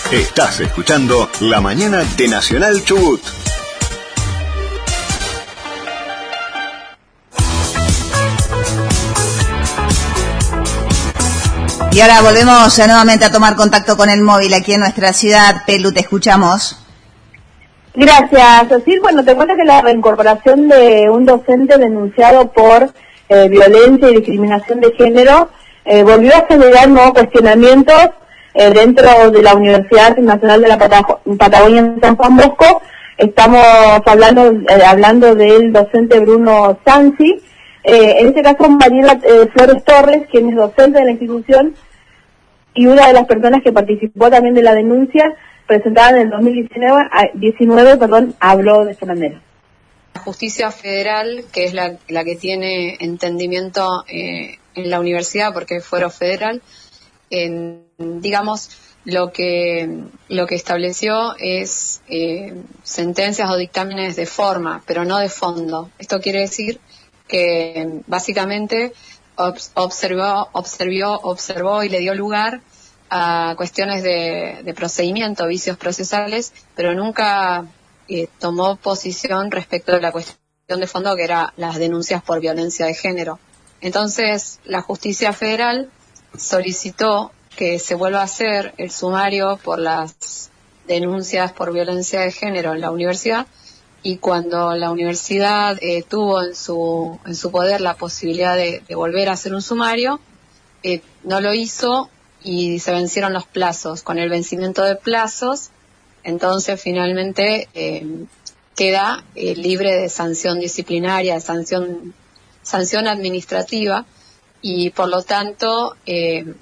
Estás escuchando La Mañana de Nacional Chubut. Y ahora volvemos nuevamente a tomar contacto con el móvil aquí en nuestra ciudad. Pelu, te escuchamos. Gracias, Cecil. Bueno, te cuento que la reincorporación de un docente denunciado por violencia y discriminación de género volvió a generar nuevos cuestionamientos dentro de la Universidad Nacional de la Patagonia en San Juan Bosco. Estamos hablando del docente Bruno Sansi. En este caso, Mariela Flores Torres, quien es docente de la institución y una de las personas que participó también de la denuncia presentada en el 2019, habló de esta manera. La justicia federal, que es la que tiene entendimiento en la universidad porque es fuero federal, digamos, lo que estableció es sentencias o dictámenes de forma, pero no de fondo. Esto quiere decir que básicamente observó y le dio lugar a cuestiones de procedimiento, vicios procesales, pero nunca tomó posición respecto de la cuestión de fondo, que era las denuncias por violencia de género. Entonces, la justicia federal solicitó que se vuelva a hacer el sumario por las denuncias por violencia de género en la universidad, y cuando la universidad tuvo en su poder la posibilidad de volver a hacer un sumario, no lo hizo y se vencieron los plazos. Con el vencimiento de plazos, entonces finalmente queda libre de sanción disciplinaria, de sanción administrativa, y por lo tanto